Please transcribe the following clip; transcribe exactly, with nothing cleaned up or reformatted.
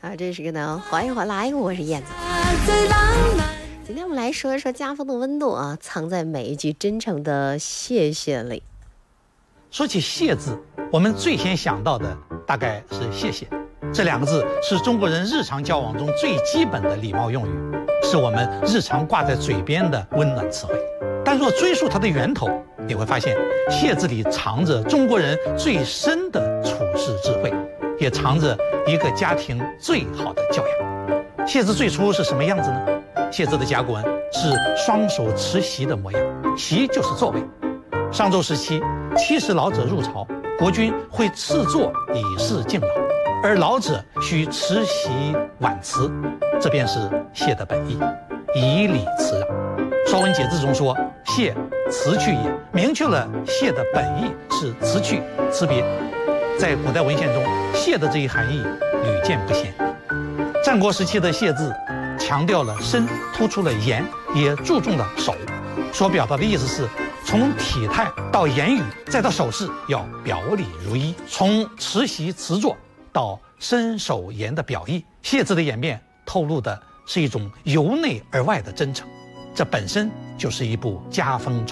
啊，这是个呢，欢迎回来，我是燕子。今天我们来说一说家风的温度啊，藏在每一句真诚的谢谢里。 说起谢字，我们最先想到的大概是谢谢。这两个字是中国人日常交往中最基本的礼貌用语，是我们日常挂在嘴边的温暖词汇。但若追溯它的源头，你会发现谢字里藏着中国人最深的处世智慧，也藏着一个家庭最好的教养。谢字最初是什么样子呢？谢字的甲骨文是双手持席的模样，席就是座位。商周时期，七十老者入朝，国君会赐座以示敬老，而老者需持席挽辞，这便是谢的本意，以礼辞让。《说文解字》中说：“谢，辞去也。”明确了谢的本意是辞去、辞别。在古代文献中，谢的这一含义屡见不鲜。战国时期的谢字强调了身，突出了言，也注重了手，所表达的意思是从体态到言语再到手势要表里如一，从持席辞座到身手言的表意。谢字的演变透露的是一种由内而外的真诚，这本身就是一部家风